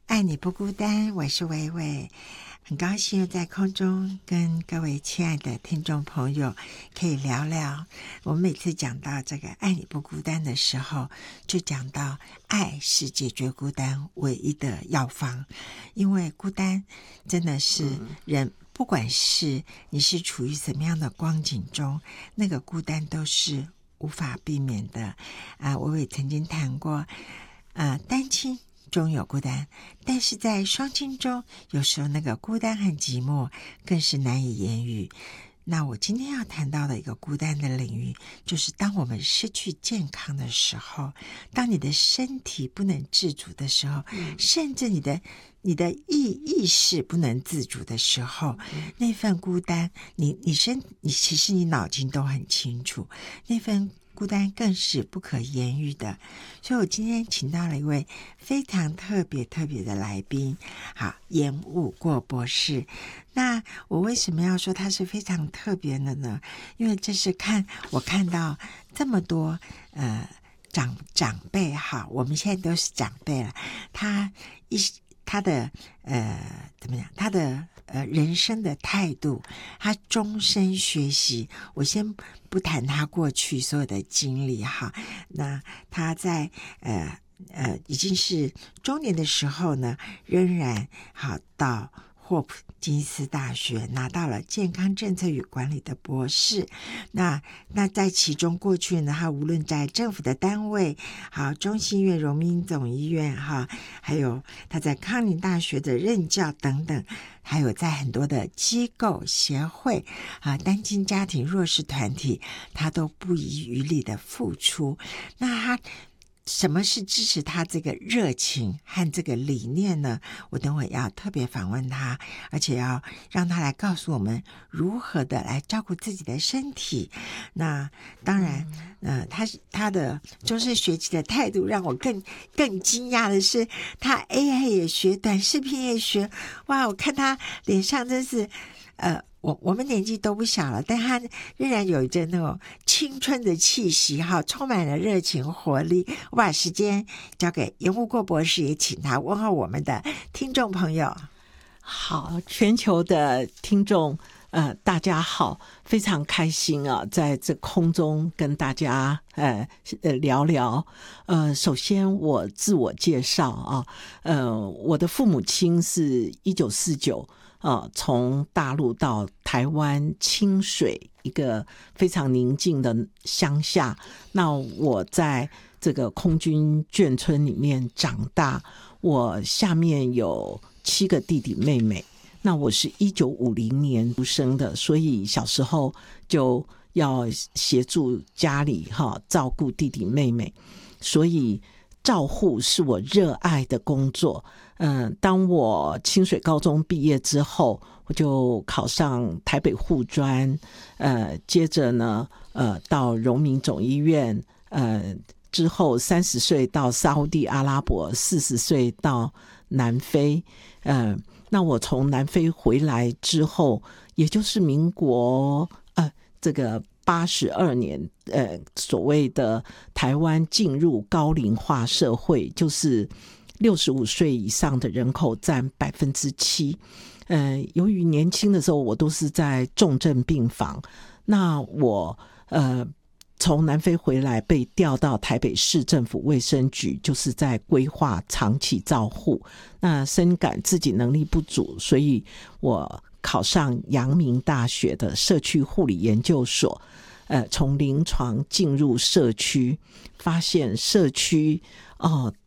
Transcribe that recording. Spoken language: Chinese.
爱你不孤单，我是薇薇，很高兴又在空中跟各位亲爱的听众朋友可以聊聊。我们每次讲到这个爱你不孤单的时候，就讲到爱是解决孤单唯一的药方，因为孤单真的是人不管是你是处于什么样的光景中，那个孤单都是无法避免的。我也曾经谈过单亲中有孤单，但是在双亲中，有时候那个孤单和寂寞更是难以言语。那我今天要谈到的一个孤单的领域，就是当我们失去健康的时候，当你的身体不能自主的时候，甚至你的意识不能自主的时候，那份孤单，你其实你脑筋都很清楚，那份孤单更是不可言喻的。所以我今天请到了一位非常特别的来宾，好，严武过博士。那我为什么要说他是非常特别的呢？因为这是我看到这么多长辈，哈，我们现在都是长辈了，他的怎么样？他的人生的态度，他终身学习。我先不谈他过去所有的经历哈，那他在已经是中年的时候呢，仍然好到霍普金斯大学拿到了健康政策与管理的博士。那在其中过去呢，他无论在政府的单位，好，中心医院、荣民总医院哈，还有他在康宁大学的任教等等，还有在很多的机构协会单亲家庭弱势团体，他都不遗余力的付出。那他什么是支持他这个热情和这个理念呢？我等会要特别访问他，而且要让他来告诉我们如何的来照顾自己的身体。那当然他的终身学习的态度让我更惊讶的是，他 AI 也学，短视频也学。哇，我看他脸上真是我们年纪都不小了，但他仍然有着那种青春的气息哈，充满了热情活力。我把时间交给严武过博士，也请他问候我们的听众朋友。 好，全球的听众大家好，非常开心啊，在这空中跟大家聊聊。首先我自我介绍啊，我的父母亲是1949从大陆到台湾清水一个非常宁静的乡下，那我在这个空军眷村里面长大，我下面有7个弟弟妹妹。那我是1950年出生的，所以小时候就要协助家里照顾弟弟妹妹，所以照护是我热爱的工作。当我清水高中毕业之后，我就考上台北护专，接着呢到荣民总医院，之后30岁到沙烏地阿拉伯，40岁到南非。那我从南非回来之后，也就是民国这个82年，所谓的台湾进入高龄化社会，就是65岁以上的人口占7%。由于年轻的时候我都是在重症病房，那我从南非回来被调到台北市政府卫生局，就是在规划长期照护。那深感自己能力不足，所以我考上阳明大学的社区护理研究所，从临床进入社区，发现社区